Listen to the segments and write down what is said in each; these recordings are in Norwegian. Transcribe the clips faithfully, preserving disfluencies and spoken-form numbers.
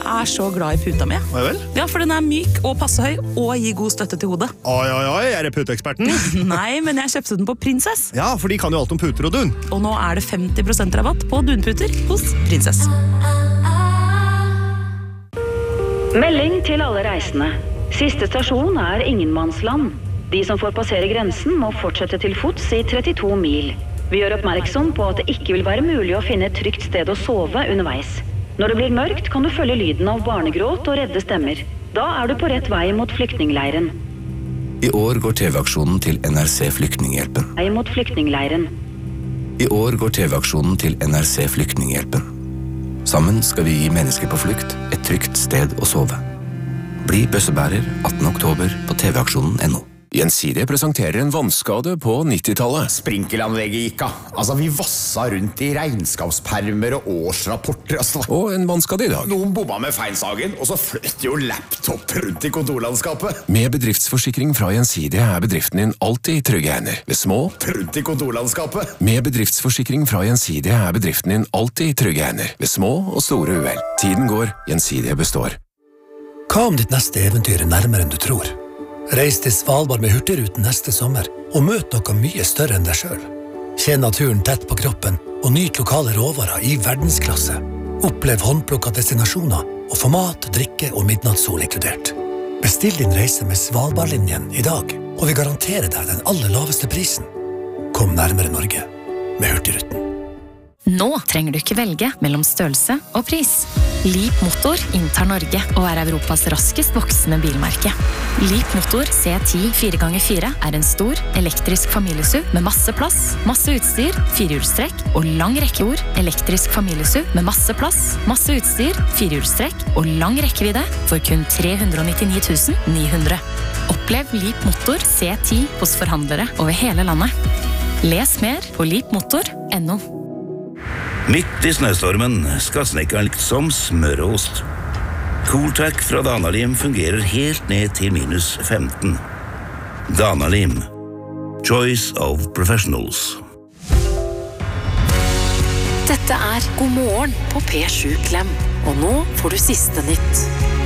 er så glad i puta mi. Hva vel? Ja, for den er myk og passehøy og gir god støtte til hodet. Oi, oi, oi, er det puteeksperten? Nei, men jeg kjøpte den på Princess. Ja, for de kan jo alt om puter og dun. Og nå er det femti prosent rabatt på dunputer hos Princess. Melding til alle reisende. Siste stasjon er Ingenmannsland. De som får passere grensen må fortsette til fots i trettito mil. Vi gjør oppmerksom på at det ikke vil være mulig å finne et trygt sted å sove underveis. Når det blir mørkt, kan du følge lyden av barnegråt og redde stemmer. Da er du på rett vei mot flyktningleiren. I år går T V-aksjonen til N R C Flyktninghjelpen. Vei mot flyktningleiren. I år går T V-aksjonen til N R C Flyktninghjelpen. Sammen skal vi gi mennesker på flukt et trygt sted å sove. Bli bøssebærer attende oktober på tvaksjonen punktum no. Gjensidige presenterer en vannskade på nittitallet. Sprinkelanlegget gikk av. Altså, vi vassa rundt i regnskapspermer og årsrapporter. Altså. Og en vannskade i dag. Noen bomma med feinsagen, og så fløt jo laptop rundt i kontorlandskapet. Med bedriftsforsikring fra Gjensidige er bedriften din alltid i trygge hender. Ved små Rundt i kontorlandskapet. Med bedriftsforsikring fra Gjensidige er bedriften din alltid i trygge hender. Ved små og store uhell. Tiden går, Gjensidige består. Hva om ditt neste eventyr er nærmere enn du tror? Reis til Svalbard med Hurtigruten neste sommer, og møt noe mye større enn deg selv. Kjenn naturen tett på kroppen, og nyt lokale råvarer i verdensklasse. Opplev håndplukka destinasjoner, og få mat, drikke og midnattssol inkludert. Bestill din reise med Svalbardlinjen i dag, og vi garanterer deg den aller laveste prisen. Kom nærmere Norge med Hurtigruten. Nå trenger du ikke velge mellom størrelse og pris. Leap Motor inntar Norge og er Europas raskest voksende bilmerke. Leap Motor C ti fire ganger fire er en stor, elektrisk familiesuv med masse plass, masse utstyr, firehjulstrekk og lang rekkeord. Elektrisk familiesuv med masse plass, masse utstyr, firehjulstrekk og lang rekkevidde for kun tre hundre og nittini tusen ni hundre. Opplev Leap Motor C ti hos forhandlere over hele landet. Les mer på leap motor punktum no. Midt i snøstormen skal snekkeren likt som smør og ost. Cooltac fra Danalim fungerer helt ned til minus femten. Danalim. Choice of professionals. Dette er God morgen på P sju Klem, og nå får du siste nytt.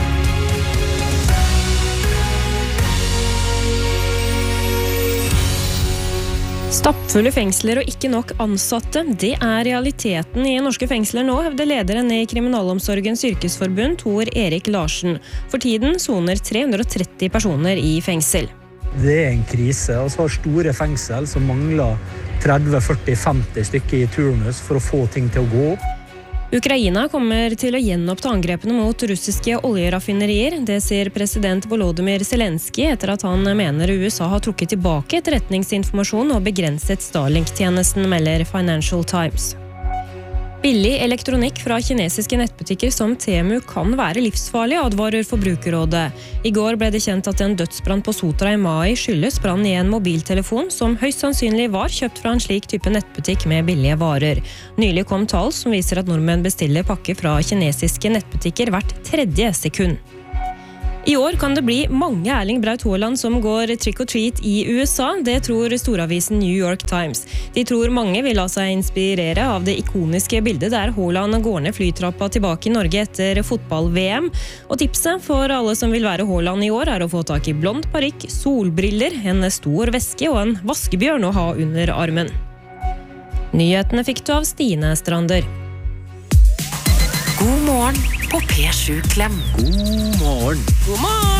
Stappfulle fengsler og ikke nok ansatte, det er realiteten i norske fengsler nå, hevder lederen i Kriminalomsorgens yrkesforbund, Tor Erik Larsen. For tiden soner tre hundre og tretti personer i fengsel. Det er en krise, og så har store fengsel som mangler tretti, førti, femti stykker i turnus for å få ting til å gå opp. Ukraina kommer til å gjenoppta angrepene mot russiske oljeraffinerier. Det sier president Volodymyr Zelensky etter at han mener U S A har trukket tilbake etterretningsinformasjon og begrenset Starlink-tjenesten, melder Financial Times. Billig elektronikk fra kinesiske nettbutikker som Temu kan være livsfarlig, advarer Forbrukerrådet. I går ble det kjent at en dødsbrann på Sotra i mai skyldes brann i en mobiltelefon som høyst sannsynlig var kjøpt fra en slik type nettbutikk med billige varer. Nylig kom tall som viser at nordmenn bestiller pakker fra kinesiske nettbutikker hvert tredje sekund. I år kan det bli mange Erling Braut Haaland som går trick or treat i U S A, det tror storavisen New York Times. De tror mange vil la seg inspirere av det ikoniske bildet der Haaland går ned flytrappa tilbake i Norge etter fotball-V M. Og tipset for alle som vil være Haaland i år er å få tak i blond parykk, solbriller, en stor veske og en vaskebjørn å ha under armen. Nyhetene fikk du av Stine Strander. God morgen på P sju Klem. God morgen. God morgen!